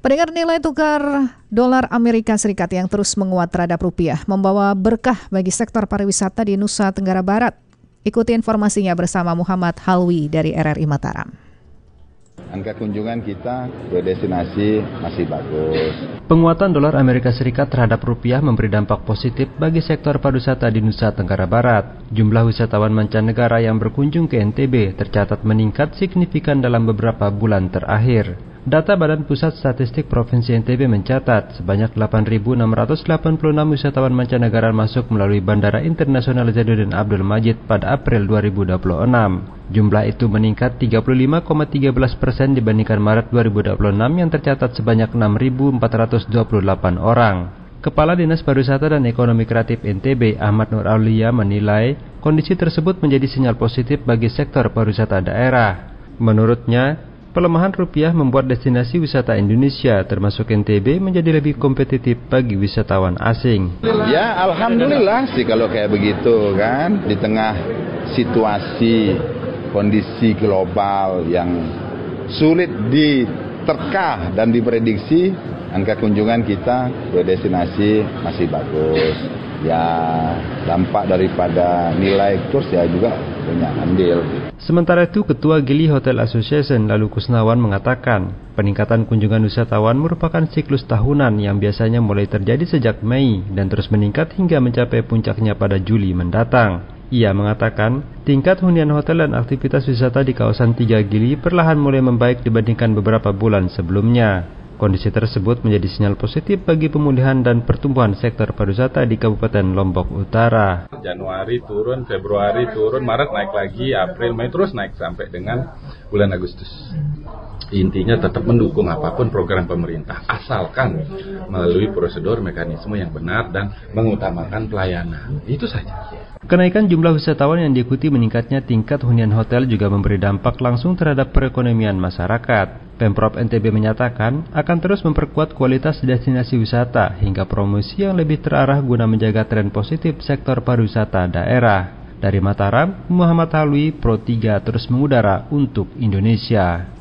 Pendengar, nilai tukar dolar Amerika Serikat yang terus menguat terhadap rupiah membawa berkah bagi sektor pariwisata di Nusa Tenggara Barat. Ikuti informasinya bersama Muhammad Halwi dari RRI Mataram. Angka kunjungan kita ke destinasi masih bagus. Penguatan dolar Amerika Serikat terhadap rupiah memberi dampak positif bagi sektor pariwisata di Nusa Tenggara Barat. Jumlah wisatawan mancanegara yang berkunjung ke NTB tercatat meningkat signifikan dalam beberapa bulan terakhir. Data Badan Pusat Statistik Provinsi NTB mencatat sebanyak 8.686 wisatawan mancanegara masuk melalui Bandara Internasional Zainuddin Abdul Majid pada April 2026. Jumlah itu meningkat 35,13% dibandingkan Maret 2026 yang tercatat sebanyak 6.428 orang. Kepala Dinas Pariwisata dan Ekonomi Kreatif NTB, Ahmad Nur Aulia, menilai kondisi tersebut menjadi sinyal positif bagi sektor pariwisata daerah. Menurutnya, pelemahan rupiah membuat destinasi wisata Indonesia termasuk NTB menjadi lebih kompetitif bagi wisatawan asing. Ya, alhamdulillah sih kalau kayak begitu kan. Di tengah situasi kondisi global yang sulit diterka dan diprediksi, angka kunjungan kita ke destinasi masih bagus. Ya, dampak daripada nilai kurs ya juga punya andil. Sementara itu, Ketua Gili Hotel Association Lalu Kusnawan mengatakan, peningkatan kunjungan wisatawan merupakan siklus tahunan yang biasanya mulai terjadi sejak Mei dan terus meningkat hingga mencapai puncaknya pada Juli mendatang. Ia mengatakan, tingkat hunian hotel dan aktivitas wisata di kawasan Tiga Gili perlahan mulai membaik dibandingkan beberapa bulan sebelumnya. Kondisi tersebut menjadi sinyal positif bagi pemulihan dan pertumbuhan sektor pariwisata di Kabupaten Lombok Utara. Januari turun, Februari turun, Maret naik lagi, April, Mei terus naik sampai dengan bulan Agustus. Intinya tetap mendukung apapun program pemerintah, asalkan melalui prosedur mekanisme yang benar dan mengutamakan pelayanan. Itu saja. Kenaikan jumlah wisatawan yang diikuti meningkatnya tingkat hunian hotel juga memberi dampak langsung terhadap perekonomian masyarakat. Pemprov NTB menyatakan akan terus memperkuat kualitas destinasi wisata hingga promosi yang lebih terarah guna menjaga tren positif sektor pariwisata daerah. Dari Mataram, Muhammad Halwi, Pro 3 terus mengudara untuk Indonesia.